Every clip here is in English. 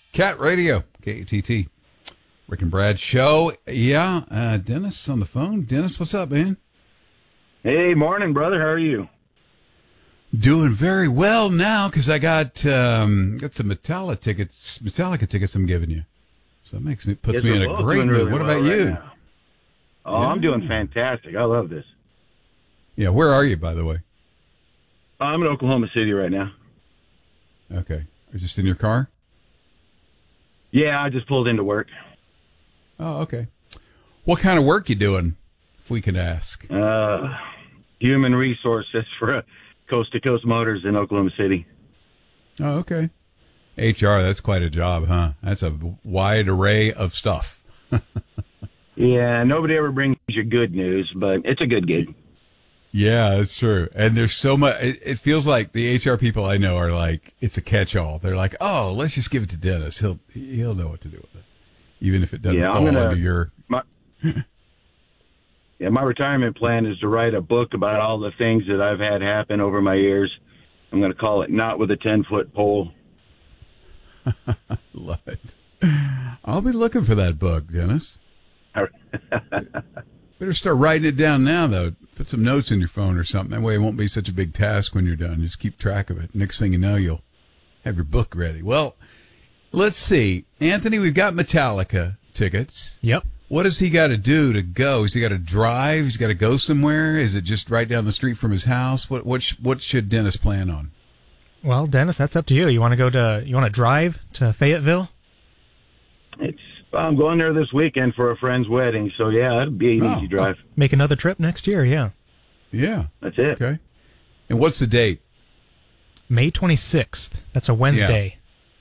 Cat Radio, KATT. Rick and Brad show. Yeah, Dennis on the phone. Dennis, what's up, man? Hey, morning, brother. How are you? Doing very well now because I got some Metallica tickets I'm giving you. So that puts me in a great mood. Really what about you? Right oh, yeah. I'm doing fantastic. I love this. Yeah, where are you, by the way? I'm in Oklahoma City right now. Okay. Are you just in your car? Yeah, I just pulled into work. Oh, okay. What kind of work you doing, if we can ask? Human resources for Coast to Coast Motors in Oklahoma City. Oh, okay. HR, that's quite a job, huh? That's a wide array of stuff. Yeah, nobody ever brings you good news, but it's a good gig. Yeah, that's true. And there's so much, it feels like the HR people I know are like, it's a catch-all. They're like, oh, let's just give it to Dennis. He'll know what to do with it. Even if it doesn't fall under your... My retirement plan is to write a book about all the things that I've had happen over my years. I'm going to call it Not With a 10-Foot Pole. Love it. I'll be looking for that book, Dennis. Better start writing it down now, though. Put some notes in your phone or something. That way it won't be such a big task when you're done. Just keep track of it. Next thing you know, you'll have your book ready. Well, let's see. Anthony, we've got Metallica tickets. Yep. What does he got to do to go? Has he got to drive? He's got to go somewhere? Is it just right down the street from his house? What should Dennis plan on? Well, Dennis, that's up to you. You want to drive to Fayetteville? I'm going there this weekend for a friend's wedding, so yeah, it'll be an easy drive. Make another trip next year, yeah. Yeah. That's it. Okay. And what's the date? May 26th. That's a Wednesday.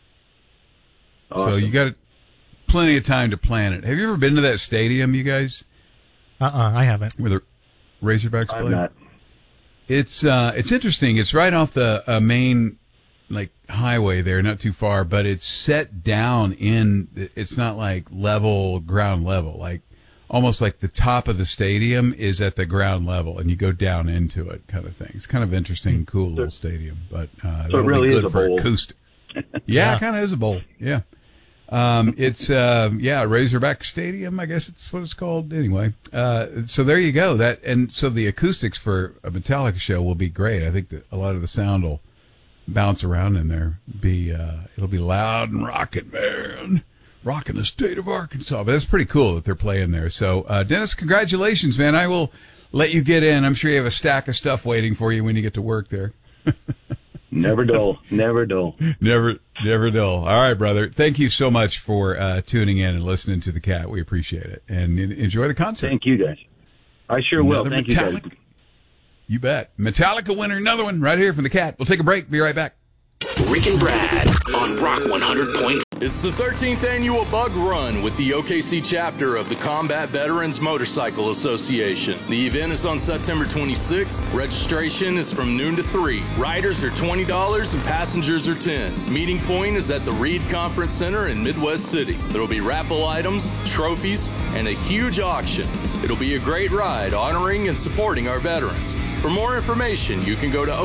Yeah. Awesome. So you got plenty of time to plan it. Have you ever been to that stadium, you guys? I haven't. Where the Razorbacks play? I'm not. It's interesting. It's right off the main highway there, not too far, but it's set down it's not like ground level, like almost like the top of the stadium is at the ground level and you go down into it kind of thing. It's kind of interesting, cool little stadium, but so it really good is a for bowl. acoustic. Yeah, it kind of is a bowl. Yeah. It's Razorback Stadium, I guess it's what it's called. Anyway, so there you go. So the acoustics for a Metallica show will be great. I think that a lot of the sound will bounce around in there. It'll be loud and rocking, man. Rocking the state of Arkansas. But that's pretty cool that they're playing there. So, Dennis, congratulations, man. I will let you get in. I'm sure you have a stack of stuff waiting for you when you get to work there. Never dull. Never dull. Never dull. All right, brother. Thank you so much for tuning in and listening to the Cat. We appreciate it. And enjoy the concert. Thank you, guys. I sure will. Thank you, guys. You bet. Metallica winner, another one right here from the Cat. We'll take a break. Be right back. Rick and Brad on Rock 100. It's the 13th annual Bug Run with the OKC chapter of the Combat Veterans Motorcycle Association. The event is on September 26th. Registration is from noon to 3. Riders are $20 and passengers are $10. Meeting point is at the Reed Conference Center in Midwest City. There will be raffle items, trophies, and a huge auction. It'll be a great ride honoring and supporting our veterans. For more information, you can go to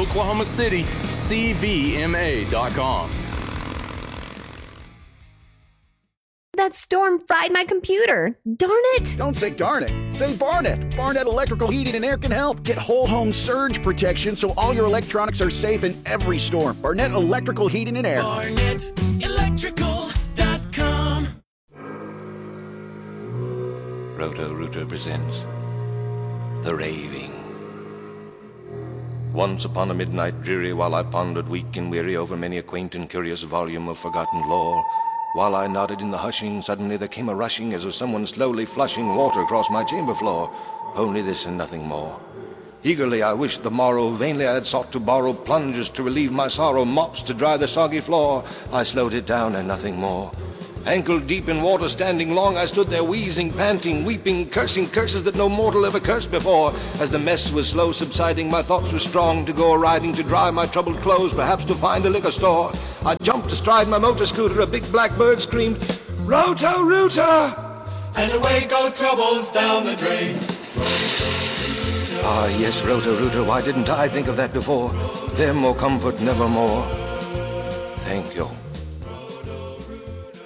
OklahomaCityCVMA.com. That storm fried my computer. Darn it. Don't say darn it. Say Barnett. Barnett Electrical Heating and Air can help. Get whole home surge protection so all your electronics are safe in every storm. Barnett Electrical Heating and Air. BarnettElectrical.com. Roto-Rooter presents The Raving. Once upon a midnight dreary, while I pondered weak and weary over many a quaint and curious volume of forgotten lore, while I nodded in the hushing, suddenly there came a rushing as of someone slowly flushing water across my chamber floor. Only this and nothing more. Eagerly I wished the morrow, vainly I had sought to borrow plungers to relieve my sorrow, mops to dry the soggy floor. I slowed it down and nothing more. Ankle deep in water, standing long, I stood there wheezing, panting, weeping, cursing curses that no mortal ever cursed before. As the mess was slow subsiding, my thoughts were strong to go a-riding, to dry my troubled clothes, perhaps to find a liquor store. I jumped astride my motor scooter, a big black bird screamed, Roto-Rooter! And away go troubles down the drain. Ah, yes, Roto-Rooter, why didn't I think of that before? Them or comfort nevermore. Thank you.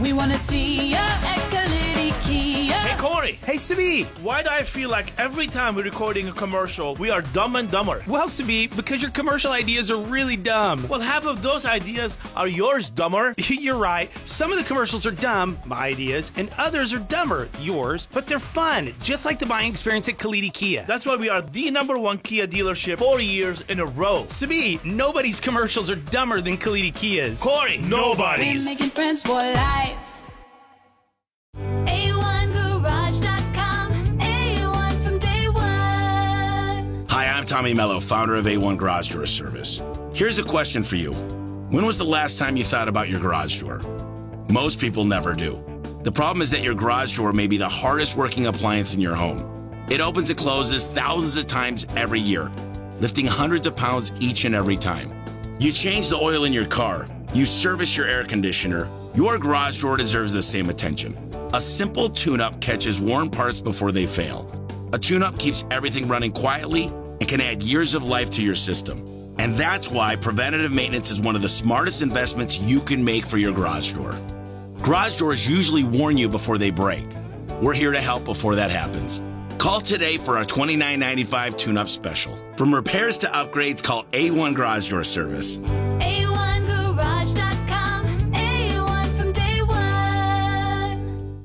We want to see ya at Kalidi Kia. Hey, Corey. Hey, Sabi. Why do I feel like every time we're recording a commercial, we are dumb and dumber? Well, Sabi, because your commercial ideas are really dumb. Well, half of those ideas are yours, dumber. You're right. Some of the commercials are dumb, my ideas, and others are dumber, yours, but they're fun, just like the buying experience at Kalidi Kia. That's why we are the #1 Kia dealership 4 years in a row. Sabi, nobody's commercials are dumber than Kalidi Kia's. Corey, nobody's. We're making friends for life. A1Garage.com. A1 from day one. Hi, I'm Tommy Mello, founder of A1 Garage Door Service. Here's a question for you. When was the last time you thought about your garage door? Most people never do. The problem is that your garage door may be the hardest working appliance in your home. It opens and closes thousands of times every year, lifting hundreds of pounds each and every time. You change the oil in your car, you service your air conditioner, your garage door deserves the same attention. A simple tune-up catches worn parts before they fail. A tune-up keeps everything running quietly and can add years of life to your system. And that's why preventative maintenance is one of the smartest investments you can make for your garage door. Garage doors usually warn you before they break. We're here to help before that happens. Call today for our $29.95 tune-up special. From repairs to upgrades, call A1 Garage Door Service. A1Garage.com. A1 from day one.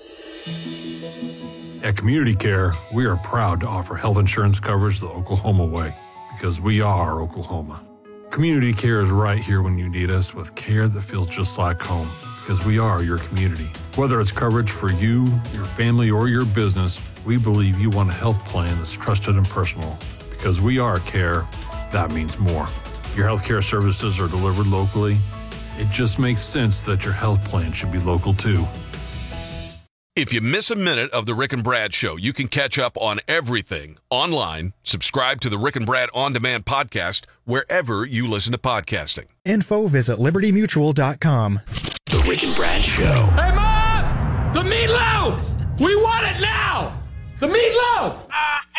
At Community Care, we are proud to offer health insurance coverage the Oklahoma way, because we are Oklahoma. Community Care is right here when you need us with care that feels just like home, because we are your community. Whether it's coverage for you, your family, or your business, we believe you want a health plan that's trusted and personal. Because we are care, that means more. Your healthcare services are delivered locally. It just makes sense that your health plan should be local too. If you miss a minute of the Rick and Brad Show, you can catch up on everything online. Subscribe to the Rick and Brad On Demand podcast wherever you listen to podcasting. Info, visit libertymutual.com. The Rick and Brad Show. Hey, Mom! The meatloaf! We want it now! The meatloaf!